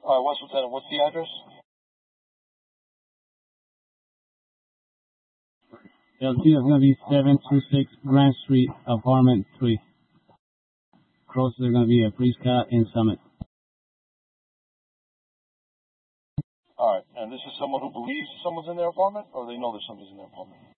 All right, West Lieutenant, what's the address? It's going to be 726 Grand Street, apartment 3. Closest is going to be a Prescott in Summit. All right, and this is someone who believes someone's in their apartment, or they know there's somebody's in their apartment?